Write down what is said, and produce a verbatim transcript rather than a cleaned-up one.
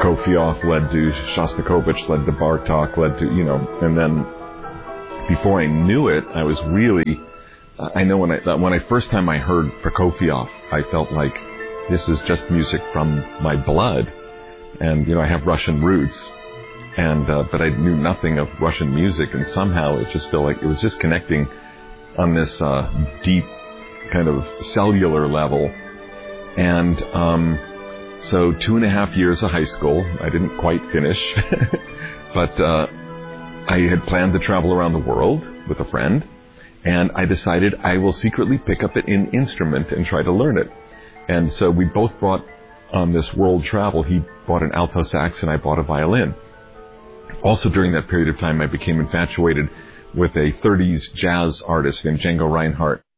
Prokofiev led to Shostakovich, led to Bartok, led to, you know, and then before I knew it, I was really, uh, I know when I, when I first time I heard Prokofiev, I felt like this is just music from my blood. And, you know, I have Russian roots, and, uh, but I knew nothing of Russian music, and somehow it just felt like it was just connecting on this, uh, deep kind of cellular level. And, um, so two and a half years of high school, I didn't quite finish, but, uh, I had planned to travel around the world with a friend, and I decided I will secretly pick up an instrument and try to learn it. And so we both brought on this world travel. He bought an alto sax and I bought a violin. Also during that period of time, I became infatuated with a thirties jazz artist named Django Reinhardt.